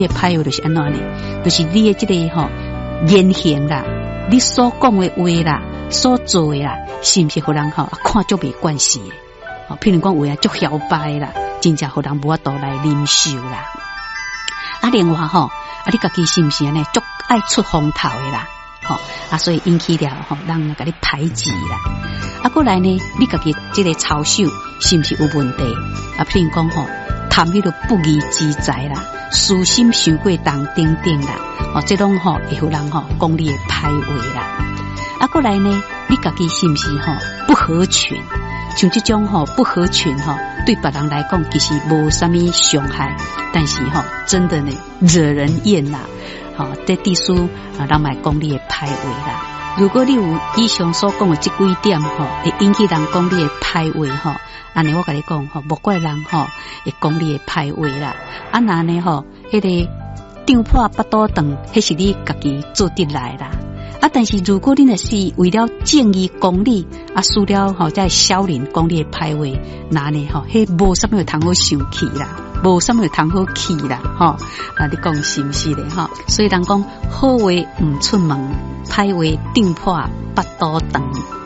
歹话就是安怎呢？就是你的这个言行啦，你所讲的话啦，所做的啦，是不是互人看足没关系的？譬如讲话足摇摆啦，真正互人无法度来忍受啦。另外你家己是不是呢？足爱出风头的啦，所以引起了人甲你排挤啦。过来呢，你家己这个操守是不是有问题？譬如讲贪迄个不义之财啦，私心伤过重等等啦，这种会互人讲你的歹话啦。过来呢，你家己是不是不合群？像这种不合群对别人来讲其实无什么伤害，但是真的呢惹人厌啦。这地书人买讲你的歹话啦。如果你有以上所讲的这几点会引起人讲你的歹话安尼我跟你讲莫怪人会讲你的歹话啦。那呢迄个张破巴肚肠，迄是你家己做得来啦。但是如果你若是为了正义公理输了在小人讲你的歹话，那呢迄无什么通好生气啦，无什么通好气啦你讲是不是咧所以人讲好话唔出门，歹话张破巴肚肠。